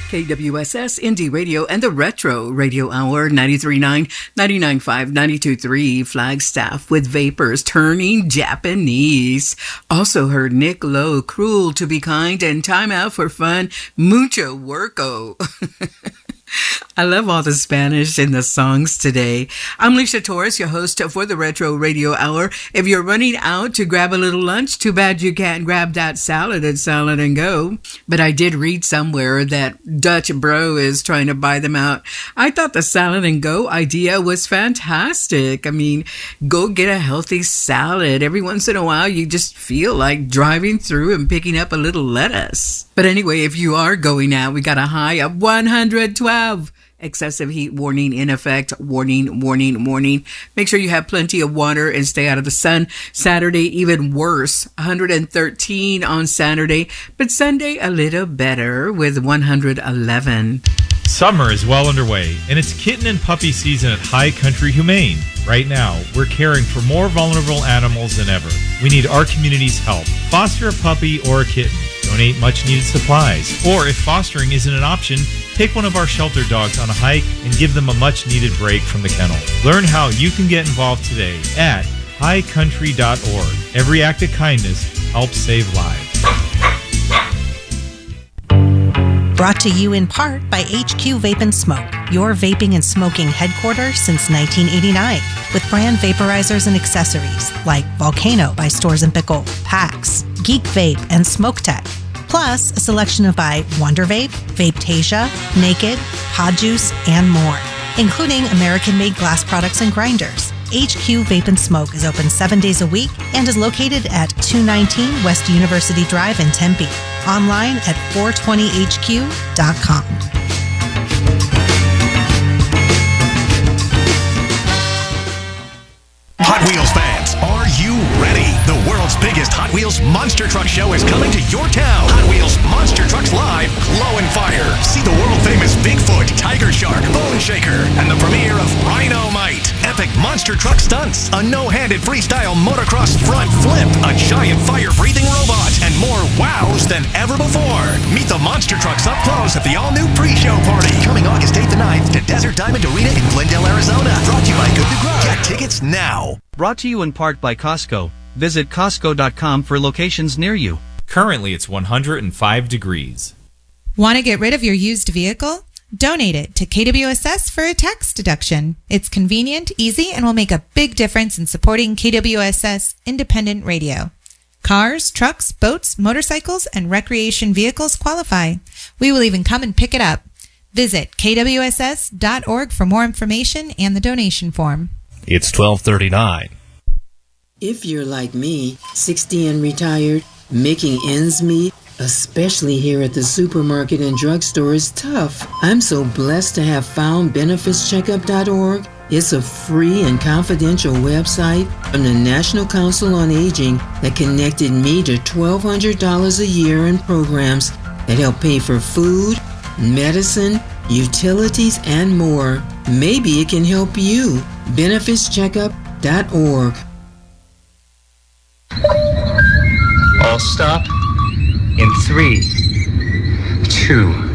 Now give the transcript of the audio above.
KWSS Indie Radio and the Retro Radio Hour, 93.9, 99.5, 92.3, Flagstaff with Vapors turning Japanese. Also heard Nick Lowe, Cruel to Be Kind, and Time Out for Fun, Mucho Worko. I love all the Spanish in the songs today. I'm Alicia Torres, your host for the Retro Radio Hour. If you're running out to grab a little lunch, too bad you can't grab that salad at Salad and Go. But I did read somewhere that Dutch Bro is trying to buy them out. I thought the Salad and Go idea was fantastic. I mean, go get a healthy salad. Every once in a while, you just feel like driving through and picking up a little lettuce. But anyway, if you are going out, we got a high of 112. Excessive heat warning in effect. Warning, warning, warning. Make sure you have plenty of water and stay out of the sun. Saturday, even worse. 113 on Saturday, but Sunday a little better with 111. Summer is well underway, and it's kitten and puppy season at High Country Humane. Right now, we're caring for more vulnerable animals than ever. We need our community's help. Foster a puppy or a kitten. Donate much-needed supplies. Or if fostering isn't an option, take one of our shelter dogs on a hike and give them a much-needed break from the kennel. Learn how you can get involved today at highcountry.org. Every act of kindness helps save lives. Brought to you in part by HQ Vape and Smoke, your vaping and smoking headquarters since 1989, with brand vaporizers and accessories like Volcano by Stores & Pickle, PAX, Geek Vape, and Smoke Tech. Plus, a selection of by Wonder Vape, Vapetasia, Naked, Pod Juice, and more, including American-made glass products and grinders. HQ Vape and Smoke is open 7 days a week and is located at 219 West University Drive in Tempe. Online at 420hq.com. Hot Wheels fans, are you ready? The world's biggest Hot Wheels Monster Truck Show is coming to your town. Hot Wheels Monster Trucks Live, Glow and Fire. See the world-famous Bigfoot, Tiger Shark, Bone Shaker, and the premiere of Rhino-Mite. Epic monster truck stunts, a no-handed freestyle motocross front flip, a giant fire-breathing robot, and more wows than ever before. Meet the monster trucks up close at the all-new pre-show party. Coming August 8th and 9th to Desert Diamond Arena in Glendale, Arizona. Brought to you by Good to Grow. Get tickets now. Brought to you in part by Costco. Visit Costco.com for locations near you. Currently, it's 105 degrees. Want to get rid of your used vehicle? Donate it to KWSS for a tax deduction. It's convenient, easy, and will make a big difference in supporting KWSS independent radio. Cars, trucks, boats, motorcycles, and recreation vehicles qualify. We will even come and pick it up. Visit kwss.org for more information and the donation form. It's 12:39. If you're like me, 60 and retired, making ends meet, especially here at the supermarket and drugstore, is tough. I'm so blessed to have found BenefitsCheckup.org. It's a free and confidential website from the National Council on Aging that connected me to $1,200 a year in programs that help pay for food, medicine, utilities, and more. Maybe it can help you. BenefitsCheckup.org. All stop in 3, 2,